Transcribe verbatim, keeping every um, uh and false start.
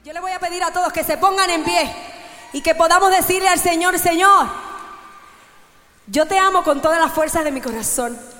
Yo le voy a pedir a todos que se pongan en pie y que podamos decirle al Señor: Señor, yo te amo con todas las fuerzas de mi corazón.